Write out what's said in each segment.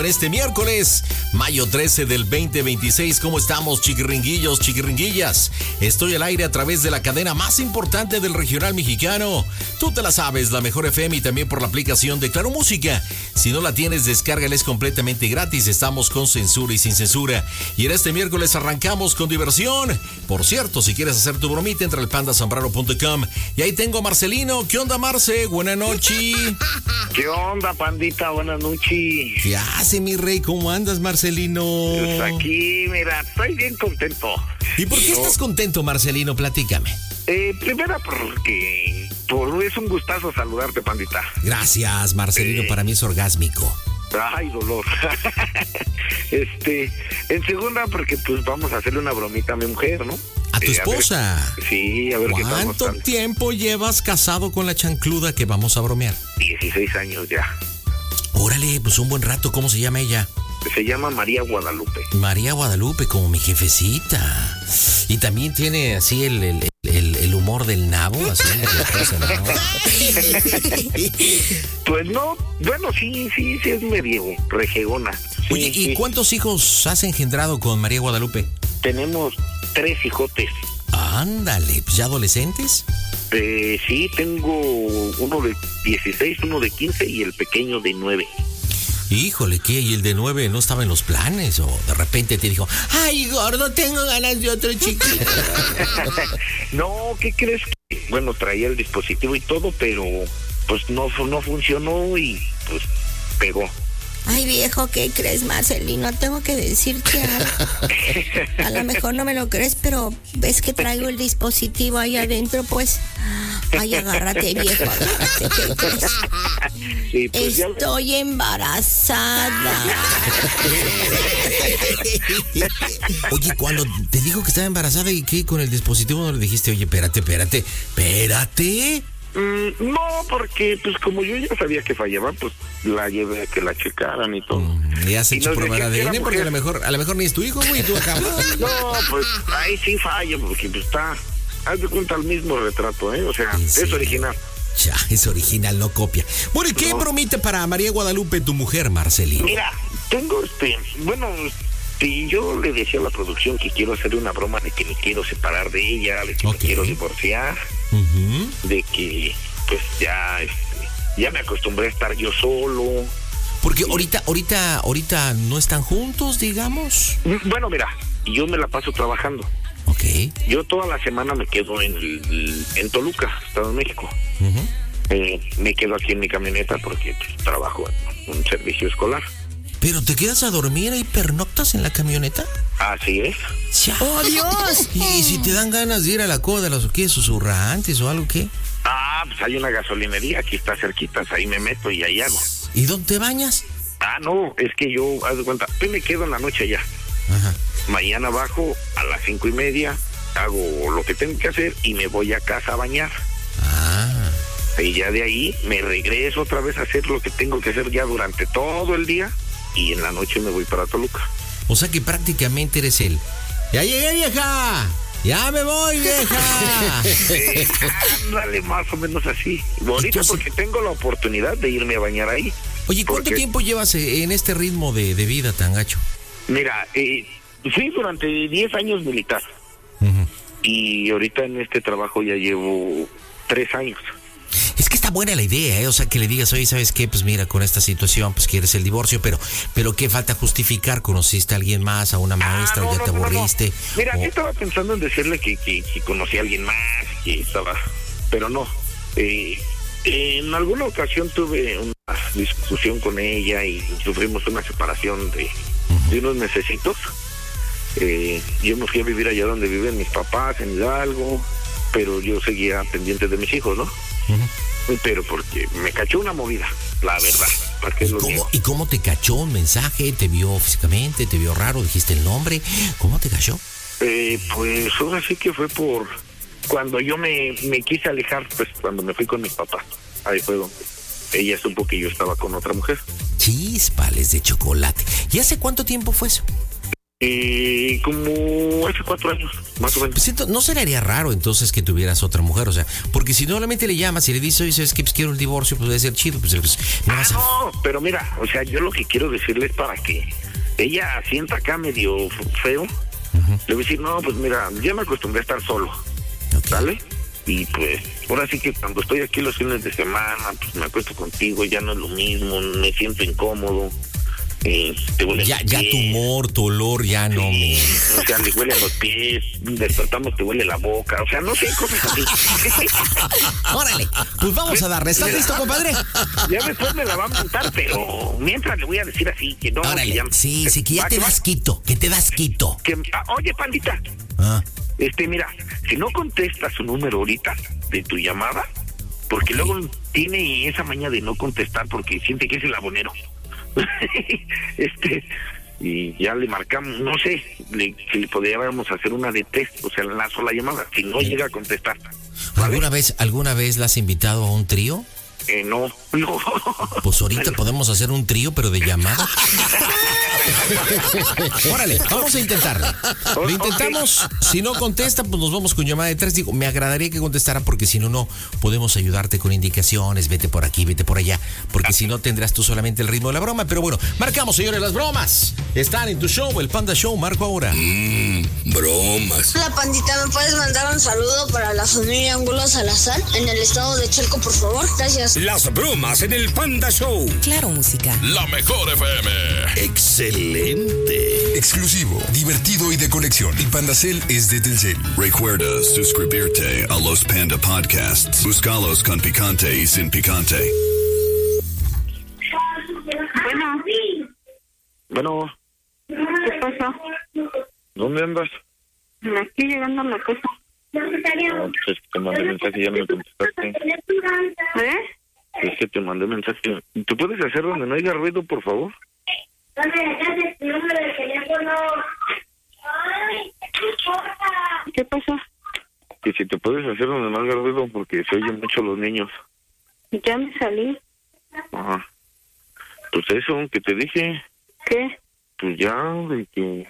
Este miércoles, mayo 13 del 2026, ¿cómo estamos, chiquiringuillos, chiquiringuillas? Estoy al aire a través de la cadena más importante del regional mexicano. Tú te la sabes, la Mejor FM, y también por la aplicación de Claro Música. Si no la tienes, descárgala, es completamente gratis. Estamos con censura y sin censura. Y en este miércoles arrancamos con diversión. Por cierto, si quieres hacer tu bromita, entra al pandasombrero.com. Y ahí tengo a Marcelino. ¿Qué onda, Marce? Buenas noches. ¿Qué onda, pandita? Buenas noches. ¿Qué hace, mi rey? ¿Cómo andas, Marcelino? Pues aquí, mira, estoy bien contento. ¿Y por qué estás contento, Marcelino? Platícame. Primero porque es un gustazo saludarte, pandita. Gracias, Marcelino, para mí es orgásmico. Ay, dolor. En segunda porque pues vamos a hacerle una bromita a mi mujer, ¿no? ¿A tu esposa? A ver qué tal. ¿Cuánto tiempo llevas casado con la chancluda que vamos a bromear? 16 años ya. Órale, pues un buen rato. ¿Cómo se llama ella? Se llama María Guadalupe. María Guadalupe, como mi jefecita. Y también tiene así el humor del nabo, así cosa, ¿no? Pues no, bueno, sí es medio rejegona. Oye, ¿y cuántos hijos has engendrado con María Guadalupe? Tenemos 3 hijotes. Ándale, ¿ya adolescentes? Sí, tengo uno de 16, uno de 15 y el pequeño de 9. Híjole, ¿qué? ¿Y el de 9 no estaba en los planes? ¿O de repente te dijo, ay, gordo, tengo ganas de otro chiquito? No, ¿qué crees? Bueno, traía el dispositivo y todo, pero pues no funcionó y pues pegó. Ay, viejo, ¿qué crees, Marcelino? Tengo que decirte algo. A lo mejor no me lo crees, pero ves que traigo el dispositivo ahí adentro, pues. Ay, agárrate, viejo, agárrate, ¿qué crees? Sí, pues estoy embarazada. Oye, cuando te dijo que estaba embarazada, ¿y qué? Con el dispositivo no le dijiste, oye, espérate. No, porque pues como yo ya sabía que fallaba, pues la llevé a que la checaran y todo. ¿Y has hecho prueba de ADN? Porque a lo mejor ni es tu hijo, güey, tú acá. No, pues ahí sí falla, porque pues está, haz de cuenta, el mismo retrato, o sea, es original. Ya, es original, no copia. Bueno, ¿y qué bromita para María Guadalupe, tu mujer, Marcelino? Mira, tengo yo le decía a la producción que quiero hacerle una broma de que me quiero separar de ella, de que me quiero divorciar, de que pues ya me acostumbré a estar yo solo. Porque ahorita no están juntos, digamos. Bueno, mira, yo me la paso trabajando. Ok. Yo toda la semana me quedo en Toluca, Estado de México. Me quedo aquí en mi camioneta porque pues, trabajo en un servicio escolar. ¿Pero te quedas a dormir y pernoctas en la camioneta? Así es. Ya. ¡Oh, Dios! ¿Y si te dan ganas de ir a la coda de los susurrantes o algo, qué? Pues hay una gasolinería, aquí está cerquita, ahí me meto y ahí hago. ¿Y dónde te bañas? No, es que yo, haz de cuenta, me quedo en la noche allá. Ajá. Mañana bajo a las 5:30, hago lo que tengo que hacer y me voy a casa a bañar. Y ya de ahí me regreso otra vez a hacer lo que tengo que hacer ya durante todo el día y en la noche me voy para Toluca. O sea que prácticamente eres él. ¡Ya llegué, vieja! ¡Ya me voy, vieja! Dale, más o menos así. Bonito porque tengo la oportunidad de irme a bañar ahí. Oye, ¿cuánto tiempo llevas en este ritmo de vida tan gacho? Mira, sí, durante 10 años militar. Y ahorita en este trabajo ya llevo 3 años. Es que está buena la idea, O sea, que le digas, oye, ¿sabes qué? Pues mira, con esta situación, pues quieres el divorcio, pero ¿qué falta justificar? ¿Conociste a alguien más, a una maestra, o ya te aburriste? No. Mira, yo estaba pensando en decirle que conocí a alguien más, que estaba, pero no. En alguna ocasión tuve una discusión con ella y sufrimos una separación de unos mesecitos. Yo me fui a vivir allá donde viven mis papás, en Hidalgo, pero yo seguía pendiente de mis hijos, ¿no? Pero porque me cachó una movida, la verdad. ¿Y cómo te cachó? ¿Un mensaje? ¿Te vio físicamente? ¿Te vio raro? ¿Dijiste el nombre? ¿Cómo te cachó? Pues ahora sí que fue por cuando yo me quise alejar, pues cuando me fui con mis papás. Ahí fue donde ella supo que yo estaba con otra mujer. Chispales de chocolate. ¿Y hace cuánto tiempo fue eso? Como hace 4 años, más o menos. Pues no sería raro entonces que tuvieras otra mujer, o sea, porque si normalmente le llamas y le dices, oye, ¿sabes qué? Pues quiero el divorcio, pues debe ser chido, pues no vas a... No, pero mira, o sea, yo lo que quiero decirle es para que ella sienta acá medio feo. Le voy a decir, no, pues mira, ya me acostumbré a estar solo, ¿vale? Y pues, ahora sí que cuando estoy aquí los fines de semana, pues me acuesto contigo, ya no es lo mismo, me siento incómodo. Te huele ya tu humor, tu olor, ya sí, no me... O sea, le huele a los pies, despertamos, te huele la boca, o sea, no sé, cosas así. Órale, pues vamos a darle. ¿Estás listo, compadre? Ya después me la va a montar, pero mientras le voy a decir así, que no... Órale, que ya, sí, que ya te das quito, que te das quito. Oye, pandita, mira, si no contestas su número ahorita de tu llamada, porque luego tiene esa maña de no contestar porque siente que es el abonero. Y ya le marcamos, no sé, si le podríamos hacer una de test, o sea, la sola llamada, si no llega a contestar. ¿Vale? ¿Alguna vez la has invitado a un trío? No. Pues ahorita podemos hacer un trío, pero de llamada. Órale, vamos a intentarlo. Lo intentamos. Si no contesta, pues nos vamos con llamada de 3. Digo, me agradaría que contestara porque si no podemos ayudarte con indicaciones. Vete por aquí, vete por allá. Porque si no tendrás tú solamente el ritmo de la broma. Pero bueno, marcamos, señores, las bromas. Están en tu show, el Panda Show. Marco ahora. Bromas. Hola, pandita, ¿me puedes mandar un saludo para la familia Angulo Salazar en el estado de Chalco, por favor? Gracias. Las bromas en el Panda Show. Claro, música. La mejor FM. Excelente. Exclusivo, divertido y de colección. El Pandacel es de Telcel. Recuerda suscribirte a los Panda Podcasts. Búscalos con picante y sin picante. Bueno. ¿Qué pasa? ¿Dónde andas? Aquí llegando a la casa. No, pues te mandé mensaje y ya no me contestaste. Es que te mandé mensaje. ¿Te puedes hacer donde no haya ruido, por favor? ¿Qué pasa? Que si te puedes hacer donde no haya ruido, porque se oyen mucho los niños. Ya me salí. Ajá. Pues eso, que te dije. ¿Qué? Pues ya, de que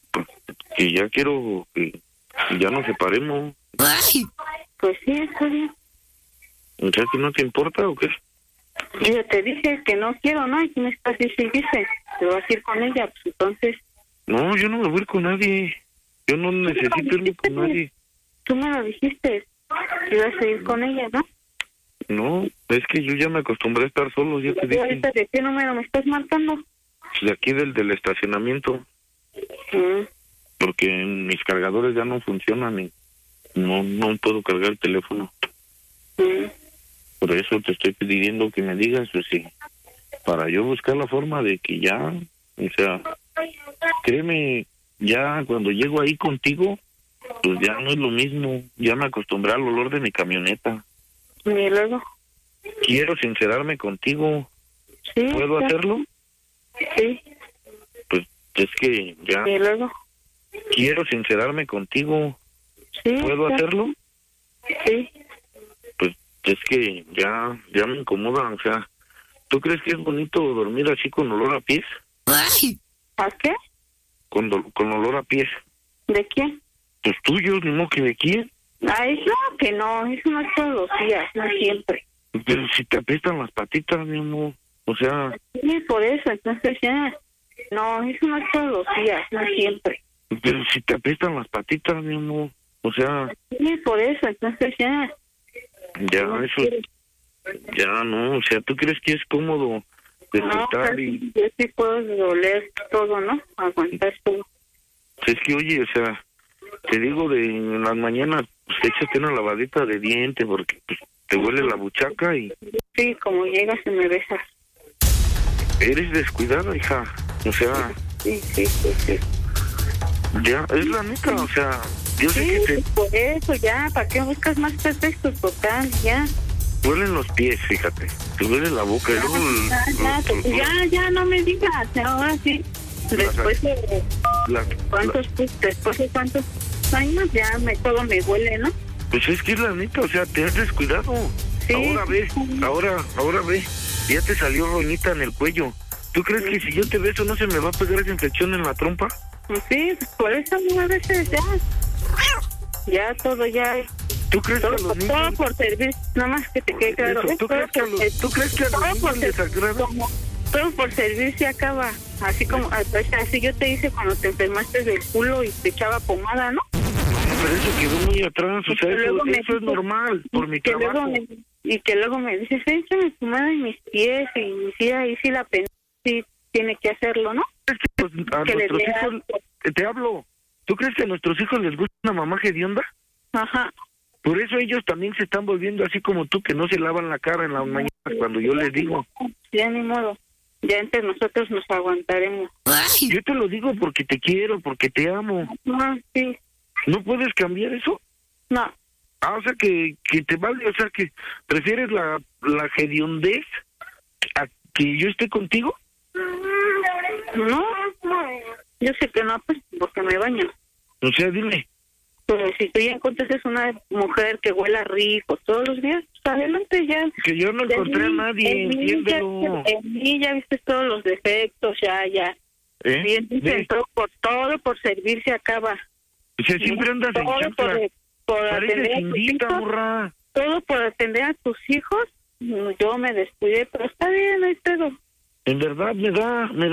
ya quiero que ya nos separemos. ¡Ay! Pues sí, está bien. O sea, que no te importa o qué? Yo ya te dije que no quiero, ¿no? Y tú me estás diciendo, te vas a ir con ella, pues entonces... No, yo no me voy a ir con nadie. Yo no necesito irme con nadie. Tú me lo dijiste, que ibas a ir con ella, ¿no? No, es que yo ya me acostumbré a estar solo, ya te ¿Y dije. ahorita de qué número me estás marcando? De aquí del estacionamiento. Porque mis cargadores ya no funcionan y no puedo cargar el teléfono. Por eso te estoy pidiendo que me digas, pues sí, para yo buscar la forma de que ya, o sea, créeme, ya cuando llego ahí contigo, pues ya no es lo mismo, ya me acostumbré al olor de mi camioneta. ¿Y luego? Quiero sincerarme contigo. Sí. ¿Puedo hacerlo? Sí. Pues es que ya... ¿Y luego? Quiero sincerarme contigo. Sí. ¿Puedo hacerlo? Sí. Pues es que ya me incomoda, o sea, ¿tú crees que es bonito dormir así con olor a pies? ¡Ay! ¿A qué? Con olor a pies. ¿De quién? Pues tuyos, ni modo que de quién. Eso que no, eso no es todos los días, no siempre. Pero si te apestan las patitas, mi amor, o sea... Sí, por eso, entonces ya... No, eso no es todos los días, no siempre. Pero si te apestan las patitas, mi amor, o sea... Sí, por eso, entonces ya... Ya, no eso... quieres. Ya, no, o sea, ¿tú crees que es cómodo despertar no, y...? Yo sí puedo doler todo, ¿no? Aguantar todo. Es que, oye, o sea, te digo, en las mañanas, pues, échate una lavadita de diente porque pues, te huele la buchaca y... Sí, como llegas y me besas. Eres descuidada, hija, o sea... Sí. Ya, es la neta, o sea, yo sé Sí, que te por eso ya, ¿para qué buscas más pretextos? Total, ya. duelen los pies, fíjate, te duele la boca y luego... Ya, no me digas, ahora sí. Después de cuántos años ya todo me huele, ¿no? Pues es que es la neta, o sea, te has descuidado. Sí. Ahora ve, ya te salió roñita en el cuello. ¿Tú crees que si yo te beso no se me va a pegar esa infección en la trompa? Pues sí, por eso a veces ya todo ya... ¿Tú crees que a los Todo niños... por servir, nada más que te quede claro. Eso, ¿tú crees que a los niños les agrada? Todo por servir se acaba. Así como, así yo te hice cuando te enfermaste del culo y te echaba pomada, ¿no? Pero eso quedó muy atrás, o sea, eso es normal, por mi trabajo. Y que luego me dices, échame pomada en mis pies, y sí, ahí sí la pena, sí tiene que hacerlo, ¿no? Es que pues, a que nuestros hijos, te hablo, ¿tú crees que a nuestros hijos les gusta una mamá hedionda? Ajá. Por eso ellos también se están volviendo así como tú, que no se lavan la cara en las mañanas cuando yo les digo. Ya ni modo, ya entre nosotros nos aguantaremos. Yo te lo digo porque te quiero, porque te amo. No, sí. ¿No puedes cambiar eso? No. O sea, que te vale, o sea, que prefieres la hediondez a que yo esté contigo. No, yo sé que no, pues, porque me baño. O sea, dime. Pero si tú ya encuentras una mujer que huela rico todos los días, pues adelante ya. Que yo no encontré a nadie, entiéndelo. En mí ya viste todos los defectos, ya. Bien, dicen, todo por servir se acaba. O sea, siempre andas en chancla. Por atender a tus hijos, todo por atender a tus hijos, yo me descuidé, pero está bien, no hay pedo. En verdad me da